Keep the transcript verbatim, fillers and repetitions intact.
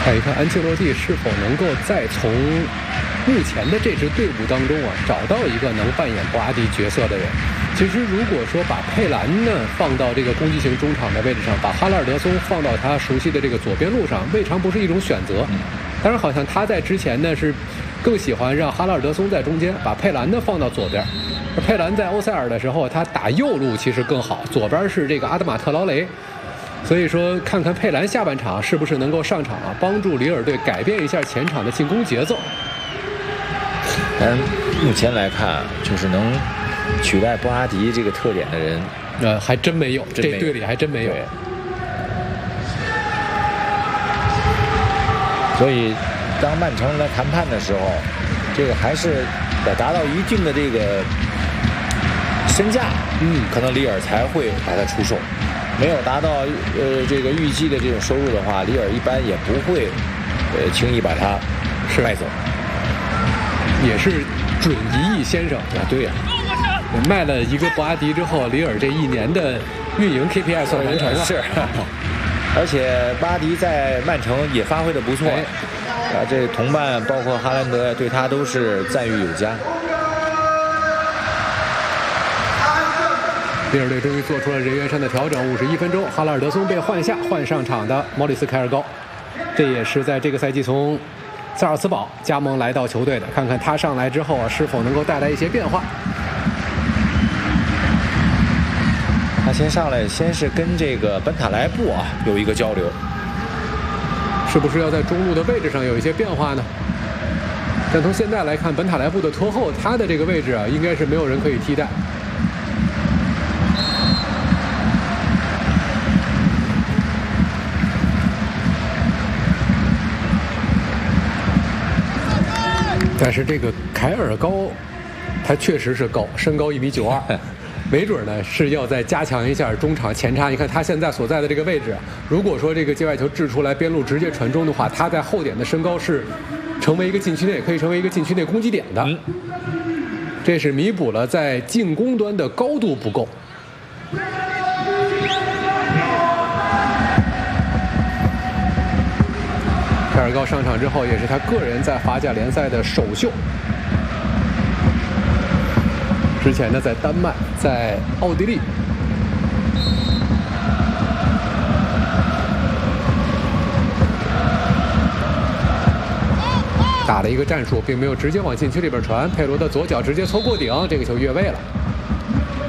看一看安切洛蒂是否能够再从目前的这支队伍当中啊找到一个能扮演博阿迪角色的人。其实如果说把佩兰呢放到这个攻击型中场的位置上，把哈拉尔德松放到他熟悉的这个左边路上，未尝不是一种选择。当然好像他在之前呢是更喜欢让哈拉尔德松在中间，把佩兰呢放到左边。佩兰在欧塞尔的时候他打右路其实更好，左边是这个阿德马特劳雷。所以说看看佩兰下半场是不是能够上场啊，帮助里尔队改变一下前场的进攻节奏。 但目前来看，就是能取代博阿迪这个特点的人， 呃，还真没有， 真没有这队里还真没有。 所以，当曼城来谈判的时候，这个还是得达到一定的这个身价， 嗯， 可能里尔才会把它出售。没有达到呃这个预计的这种收入的话，里尔一般也不会呃轻易把它卖走。 也是准一亿先生啊，对呀、 啊，卖了一个博阿迪之后，里尔这一年的运营 K P I 算完成了。 是，而且博阿迪在曼城也发挥的不错，哎、啊，这同伴包括哈兰德对他都是赞誉有加。 里尔队终于做出了人员上的调整，五十一分钟，哈拉尔德松被换下，换上场的莫里斯凯尔高，这也是在这个赛季从萨尔茨堡加盟来到球队的，看看他上来之后啊，是否能够带来一些变化。 他先上来，先是跟这个本塔莱布啊有一个交流， 是不是要在中路的位置上有一些变化呢？但从现在来看，本塔莱布的拖后，他的这个位置啊，应该是没有人可以替代。但是这个凯尔高，他确实是高，身高一米九二，没准呢是要再加强一下中场前插。你看他现在所在的这个位置，如果说这个界外球掷出来，边路直接传中的话，他在后点的身高是成为一个禁区内，可以成为一个禁区内攻击点的。嗯，这是弥补了在进攻端的高度不够。凯尔高上场之后，也是他个人在法甲联赛的首秀。之前呢，在丹麦，在奥地利，打了一个战术，并没有直接往禁区里边传。佩罗的左脚直接搓过顶，这个球越位了。